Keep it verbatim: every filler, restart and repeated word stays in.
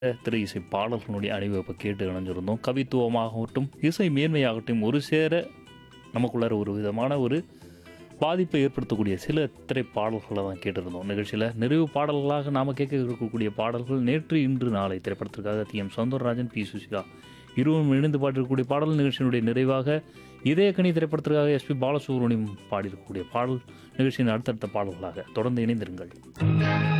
திரை இசை பாடல்களுடைய அணிவகுப்பை கேட்டு இணைஞ்சிருந்தோம். கவித்துவமாகட்டும், இசை மேன்மையாகட்டும் ஒரு சேர நமக்குள்ளார ஒரு விதமான ஒரு பாதிப்பை ஏற்படுத்தக்கூடிய சில திரைப்பாடல்களை தான் கேட்டிருந்தோம். நிகழ்ச்சியில் நிறைவு பாடல்களாக நாம் கேட்க இருக்கக்கூடிய பாடல்கள் நேற்று இன்று நாளை திரைப்படத்திற்காக D M Soundararajan, B Susheela இருவரும் இணைந்து பாடியிருக்கக்கூடிய பாடல். நிகழ்ச்சியினுடைய நிறைவாக இதயக்கனி திரைப்படத்திற்காக எஸ்பி பாலசுப்ரமணியம் பாடியிருக்கக்கூடிய பாடல். நிகழ்ச்சியின் அடுத்தடுத்த பாடல்களாக தொடர்ந்து இணைந்திருங்கள்.